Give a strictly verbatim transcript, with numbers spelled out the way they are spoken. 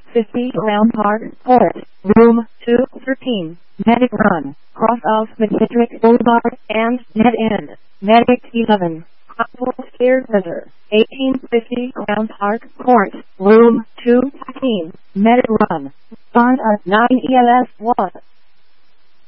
fifty Round Park Court, Room two thirteen, Medic Run, cross of McKittrick Boulevard and Dead End, Medic eleven, Cotswold Care Center, eighteen fifty Round Park Court, Room two fifteen, Medic Run, Bond at nine E L S one.